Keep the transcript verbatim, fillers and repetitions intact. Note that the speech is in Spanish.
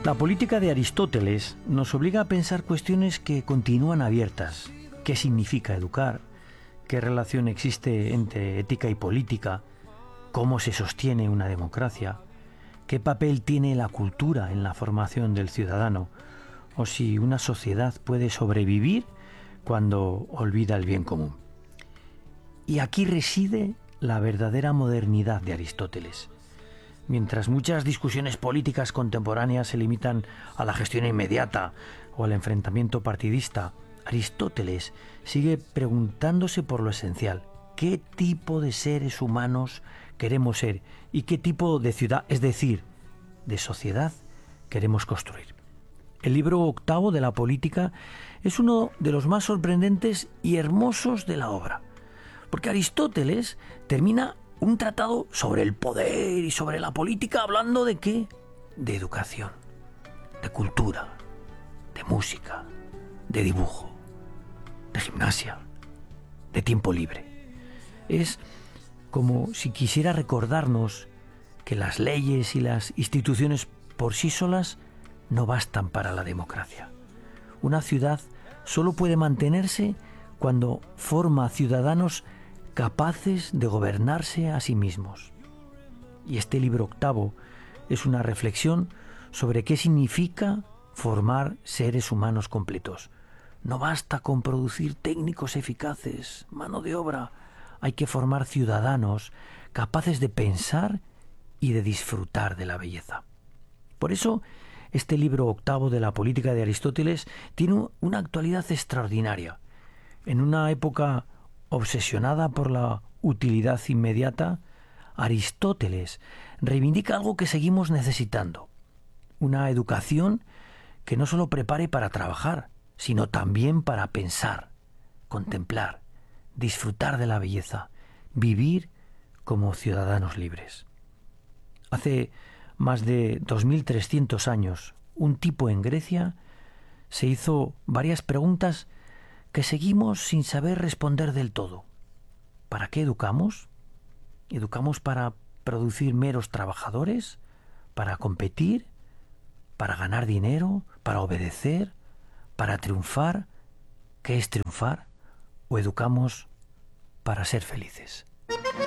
La política de Aristóteles nos obliga a pensar cuestiones que continúan abiertas. ¿Qué significa educar? ¿Qué relación existe entre ética y política? ¿Cómo se sostiene una democracia? ¿Qué papel tiene la cultura en la formación del ciudadano? ¿O si una sociedad puede sobrevivir cuando olvida el bien común? Y aquí reside la verdadera modernidad de Aristóteles. Mientras muchas discusiones políticas contemporáneas se limitan a la gestión inmediata o al enfrentamiento partidista, Aristóteles sigue preguntándose por lo esencial: ¿qué tipo de seres humanos queremos ser y qué tipo de ciudad, es decir, de sociedad, queremos construir? El libro octavo de la Política es uno de los más sorprendentes y hermosos de la obra, porque Aristóteles termina un tratado sobre el poder y sobre la política hablando de ¿qué? De educación, de cultura, de música, de dibujo, de gimnasia, de tiempo libre. Es como si quisiera recordarnos que las leyes y las instituciones por sí solas no bastan para la democracia. Una ciudad solo puede mantenerse cuando forma ciudadanos capaces de gobernarse a sí mismos. Y este libro octavo es una reflexión sobre qué significa formar seres humanos completos. No basta con producir técnicos eficaces, mano de obra. Hay que formar ciudadanos capaces de pensar y de disfrutar de la belleza. Por eso, este libro octavo de la Política de Aristóteles tiene una actualidad extraordinaria. En una época obsesionada por la utilidad inmediata, Aristóteles reivindica algo que seguimos necesitando: una educación que no solo prepare para trabajar, sino también para pensar, contemplar, disfrutar de la belleza, vivir como ciudadanos libres. Hace más de dos mil trescientos años, un tipo en Grecia se hizo varias preguntas que seguimos sin saber responder del todo. ¿Para qué educamos? ¿Educamos para producir meros trabajadores? ¿Para competir? ¿Para ganar dinero? ¿Para obedecer? ¿Para triunfar? ¿Qué es triunfar? ¿O educamos para ser felices?